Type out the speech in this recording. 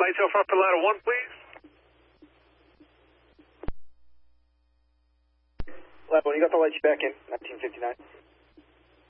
Lights off up to ladder 1, please. Level, you got the lights back in, 1959.